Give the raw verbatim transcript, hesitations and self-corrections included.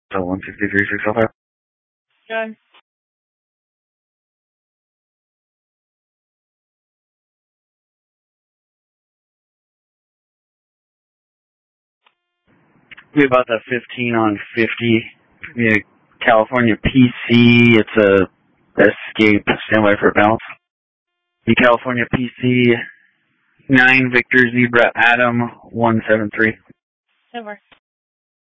So one sixty-three, six oh five. Good. Be about the fifteen on fifty. Be a California P C. It's a Escape. Stand by for balance. The California P C nine Victor Zebra Adam one seven three. Over.